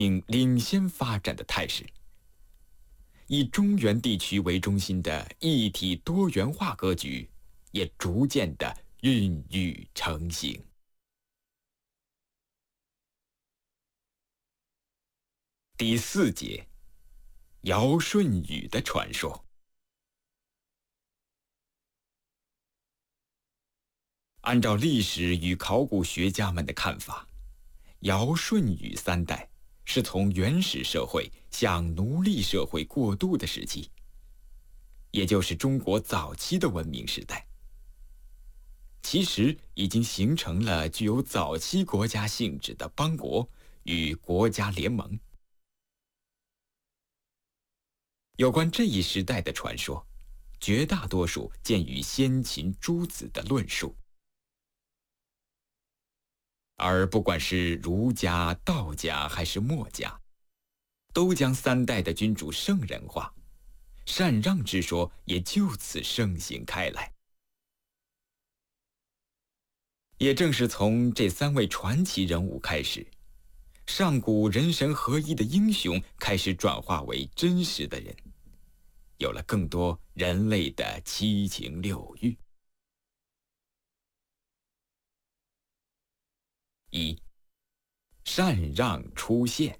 领先发展的态势。以中原地区为中心的一体多元化格局也逐渐地孕育成型。第4节，尧舜禹的传说。按照历史与考古学家们的看法，尧舜禹3代是从原始社会向奴隶社会过渡的时期，也就是中国早期的文明时代。其实已经形成了具有早期国家性质的邦国与国家联盟。有关这一时代的传说，绝大多数见于先秦诸子的论述。而不管是儒家、道家还是墨家，都将3代的君主圣人化，禅让之说也就此盛行开来。也正是从这3位传奇人物开始，上古人神合一的英雄开始转化为真实的人，有了更多人类的七情六欲。1. 禅让出现。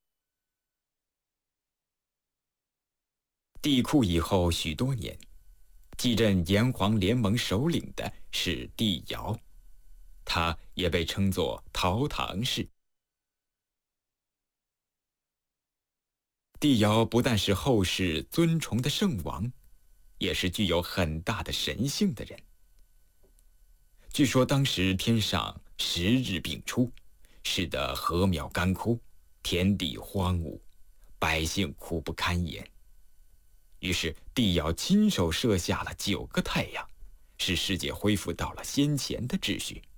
帝喾以后许多年，继任炎黄联盟首领的是帝尧，他也被称作陶唐氏。帝尧不但是后世尊崇的圣王，也是具有很大的神性的人。据说当时天上10日并出，使得禾苗干枯，田地荒芜，百姓苦不堪言。于是帝尧亲手射下了9个太阳，使世界恢复到了先前的秩序。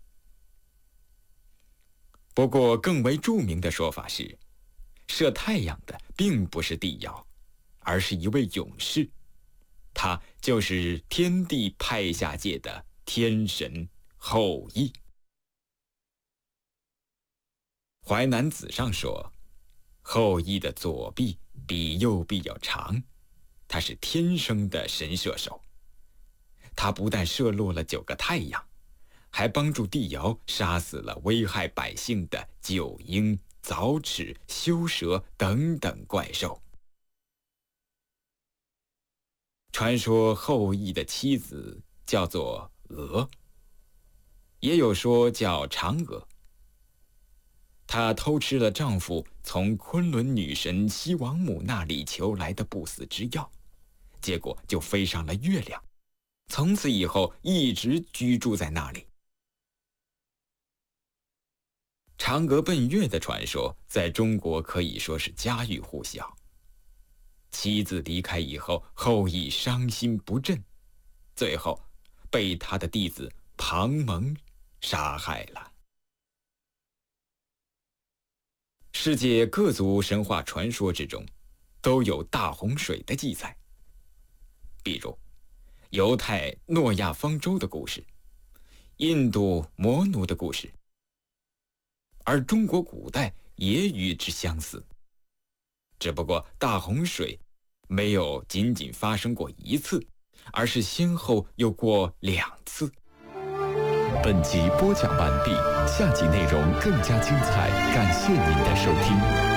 不过更为著名的说法是，射太阳的并不是帝尧，而是一位勇士，他就是天帝派下界的天神后羿。淮南子上说，后羿的左臂比右臂要长，他是天生的神射手。他不但射落了9个太阳，还帮助帝尧杀死了危害百姓的九婴、凿齿、修蛇等等怪兽。传说后羿的妻子叫做娥，也有说叫嫦娥。她偷吃了丈夫从昆仑女神西王母那里求来的不死之药，结果就飞上了月亮，从此以后一直居住在那里。嫦娥奔月的传说在中国可以说是家喻户晓。妻子离开以后，后羿伤心不振，最后被他的弟子庞蒙杀害了。世界各族神话传说之中，都有大洪水的记载，比如犹太诺亚方舟的故事，印度魔奴的故事，而中国古代也与之相似。只不过大洪水没有仅仅发生过1次，而是先后有过2次。 本集播讲完毕，下集内容更加精彩，感谢您的收听。